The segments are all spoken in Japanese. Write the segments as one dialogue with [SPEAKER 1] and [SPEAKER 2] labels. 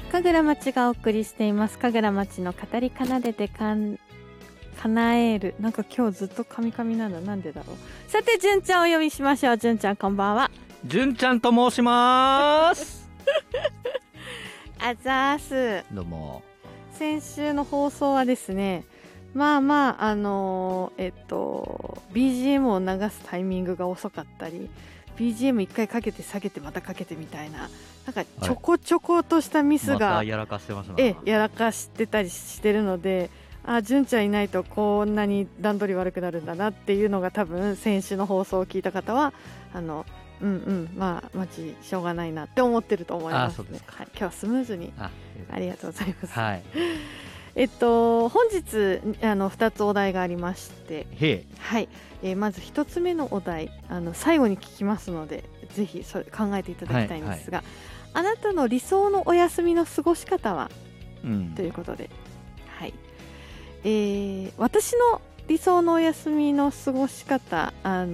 [SPEAKER 1] 神楽町がお送りしています神楽町の語り奏でて叶える。なんか今日ずっとカミカミなんだ。なんでだろう。さて純ちゃんをお呼びしましょう。純ちゃんこんばんは。
[SPEAKER 2] 純ちゃんと申します
[SPEAKER 1] あざーす。
[SPEAKER 2] どうも。
[SPEAKER 1] 先週の放送はですね、BGM を流すタイミングが遅かったり、BGM 一回かけて下げてまたかけてみたいな、なんかちょこちょことしたミスが、
[SPEAKER 2] またやらかしてますな。
[SPEAKER 1] やらかしてたりしてるので、純ちゃんいないとこんなに段取り悪くなるんだなっていうのが、多分先週の放送を聞いた方はマジしょうがないなって思ってると思いますね。はい、今日はスムーズに。ありがとうございます。
[SPEAKER 2] はい。
[SPEAKER 1] 本日2つお題がありまして、はい、まず1つ目のお題、最後に聞きますので、ぜひそれ考えていただきたいんですが、あなたの理想のお休みの過ごし方は、ということで、はい、私の理想のお休みの過ごし方、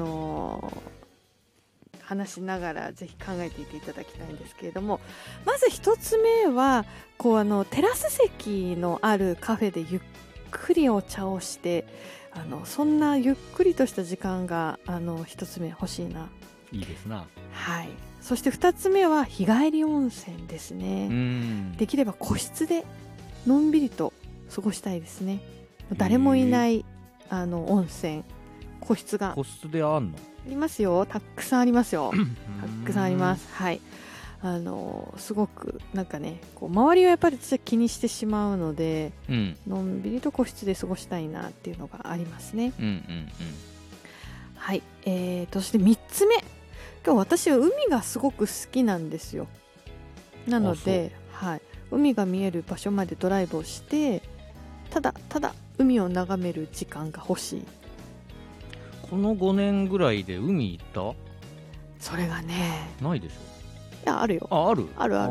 [SPEAKER 1] 話しながらぜひ考えていていただきたいんですけれども、まず一つ目はテラス席のあるカフェでゆっくりお茶をして、そんなゆっくりとした時間が一つ目欲しいな。
[SPEAKER 2] いいですな。
[SPEAKER 1] はい。そして二つ目は日帰り温泉ですね。できれば個室でのんびりと過ごしたいですね。誰もいない温泉、個室が
[SPEAKER 2] 個室であんの？
[SPEAKER 1] ありますよ。たくさんありますよ。たくさんあります。はい。すごくなんかね、周りをやっぱり私は気にしてしまうので、のんびりと個室で過ごしたいなっていうのがありますね。はい。そして3つ目。今日私は海がすごく好きなんですよ。なので、はい、海が見える場所までドライブをして、ただ海を眺める時間が欲しい。
[SPEAKER 2] この5年ぐらいで海行った？
[SPEAKER 1] それがね、
[SPEAKER 2] ないでしょ。
[SPEAKER 1] いや、あるよ。
[SPEAKER 2] ある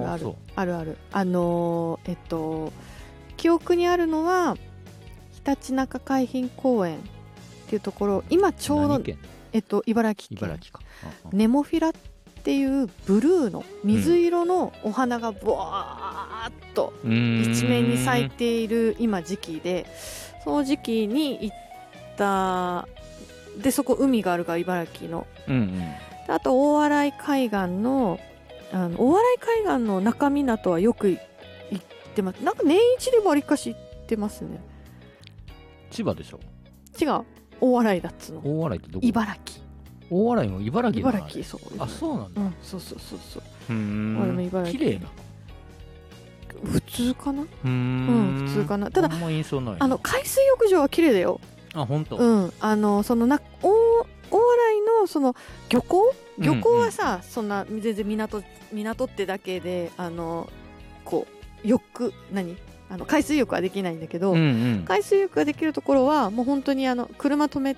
[SPEAKER 1] 記憶にあるのはひたちなか海浜公園っていうところ、今ちょうど茨城県
[SPEAKER 2] か。
[SPEAKER 1] ネモフィラっていうブルーの水色のお花がブワーッと一面に咲いている今時期で、その時期に行ったで、そこ海があるから茨城の、あと大洗海岸の中港はよく行ってます。なんか年一で割かし行ってますね。
[SPEAKER 2] 千葉でしょ？
[SPEAKER 1] 違う、大洗だっつの。
[SPEAKER 2] 大洗ってどこ？
[SPEAKER 1] 茨城。
[SPEAKER 2] 大洗も茨城なの？
[SPEAKER 1] そう。
[SPEAKER 2] あ、そうなんだ。
[SPEAKER 1] そう。
[SPEAKER 2] 綺麗な。
[SPEAKER 1] 普通かな？普通かな。ただ
[SPEAKER 2] あんま印象ない。
[SPEAKER 1] 海水浴場は綺麗だよ。
[SPEAKER 2] あ、本当。
[SPEAKER 1] 大洗のその漁港はさ、そんな全然港ってだけで海水浴はできないんだけど、海水浴ができるところはもう本当に車止め